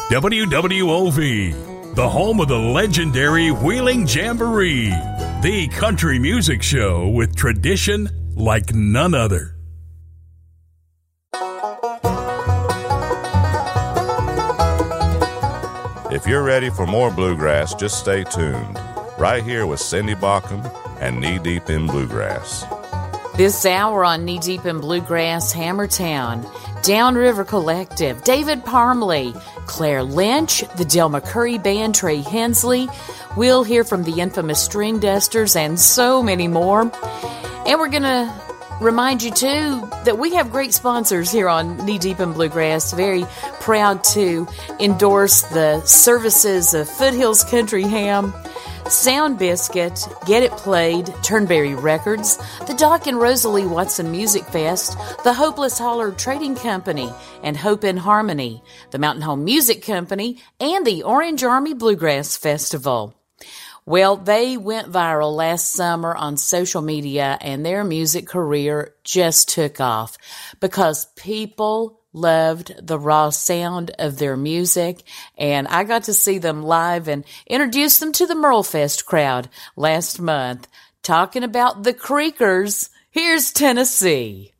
WWOV, the home of the legendary Wheeling Jamboree, the country music show with tradition like none other. If you're ready for more bluegrass, just stay tuned. Right here with Cindy Baucom and Knee Deep in Bluegrass. This hour on Knee Deep in Bluegrass, Hammertown, Downriver Collective, David Parmley, Claire Lynch, the Del McCurry Band, Trey Hensley. We'll hear from the infamous String Dusters and so many more. And we're going to remind you, too, that we have great sponsors here on Knee Deep in Bluegrass. Very proud to endorse the services of Foothills Country Ham, Sound Biscuit, Get It Played, Turnberry Records, the Doc and Rosalie Watson Music Fest, the Hopeless Holler Trading Company, and Hope in Harmony, the Mountain Home Music Company, and the Orange Army Bluegrass Festival. Well, they went viral last summer on social media, and their music career just took off because people loved the raw sound of their music, and I got to see them live and introduce them to the Merlefest crowd last month. Talking about the Creekers, here's Tennessee.